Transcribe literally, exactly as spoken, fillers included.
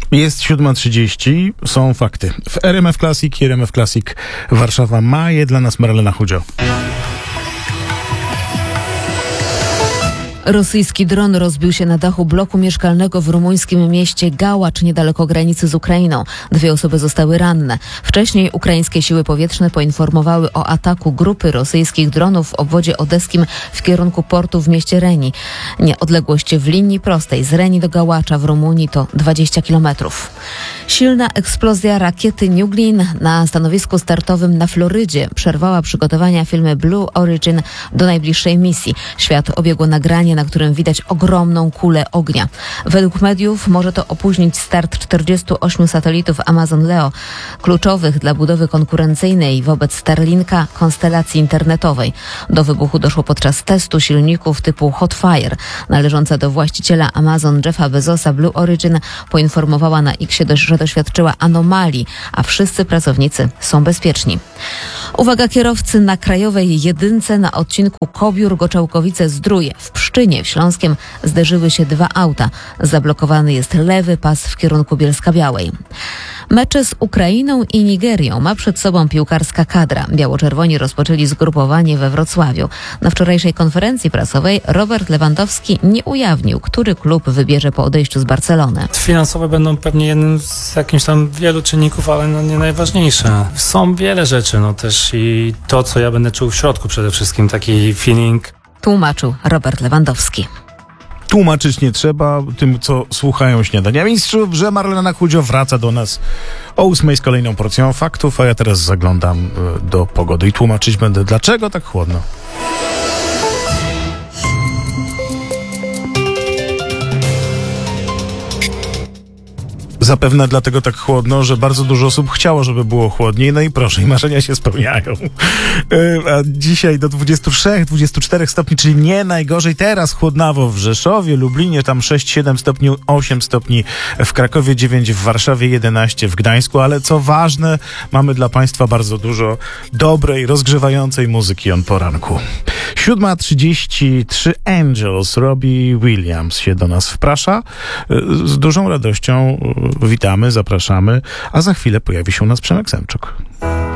Jest siódma trzydzieści, są fakty. W R M F Classic i R M F Classic Warszawa ma je dla nas Marlena Chudzio. Rosyjski dron rozbił się na dachu bloku mieszkalnego w rumuńskim mieście Gałacz, niedaleko granicy z Ukrainą. Dwie osoby zostały ranne. Wcześniej ukraińskie siły powietrzne poinformowały o ataku grupy rosyjskich dronów w obwodzie odeskim w kierunku portu w mieście Reni. Odległość w linii prostej z Reni do Gałacza w Rumunii to dwadzieścia kilometrów. Silna eksplozja rakiety New Glenn na stanowisku startowym na Florydzie przerwała przygotowania firmy Blue Origin do najbliższej misji. Świat obiegło nagranie, na którym widać ogromną kulę ognia. Według mediów może to opóźnić start czterdziestu ośmiu satelitów Amazon Leo, kluczowych dla budowy konkurencyjnej wobec Starlinka konstelacji internetowej. Do wybuchu doszło podczas testu silników typu Hotfire. Należąca do właściciela Amazon Jeffa Bezosa Blue Origin poinformowała na X, że doświadczyła anomalii, a wszyscy pracownicy są bezpieczni. Uwaga kierowcy, na krajowej jedynce na odcinku Kobiór-Goczałkowice-Zdrój w Pszczynie w Śląskiem zderzyły się dwa auta. Zablokowany jest lewy pas w kierunku Bielska-Białej. Mecze z Ukrainą i Nigerią ma przed sobą piłkarska kadra. Biało-czerwoni rozpoczęli zgrupowanie we Wrocławiu. Na wczorajszej konferencji prasowej Robert Lewandowski nie ujawnił, który klub wybierze po odejściu z Barcelony. Finansowe będą pewnie jednym z jakimś tam wielu czynników, ale no nie najważniejsze. Są wiele rzeczy, no też i to, co ja będę czuł w środku przede wszystkim, taki feeling. Tłumaczył Robert Lewandowski. Tłumaczyć nie trzeba tym, co słuchają Śniadania Mistrzów, że Marlena Chudzio wraca do nas o ósmej z kolejną porcją faktów, a ja teraz zaglądam do pogody i tłumaczyć będę, dlaczego tak chłodno. Zapewne dlatego tak chłodno, że bardzo dużo osób chciało, żeby było chłodniej. No i proszę, i marzenia się spełniają. A dzisiaj do dwudziestu trzech, dwudziestu czterech stopni, czyli nie najgorzej. Teraz chłodnawo w Rzeszowie, Lublinie, tam sześć siedem stopni, osiem stopni w Krakowie, dziewięć w Warszawie, jedenaście w Gdańsku. Ale co ważne, mamy dla Państwa bardzo dużo dobrej, rozgrzewającej muzyki on poranku. siódma trzydzieści trzy Angels, Robbie Williams się do nas wprasza. Z dużą radością witamy, zapraszamy, a za chwilę pojawi się u nas Przemek Zemczuk.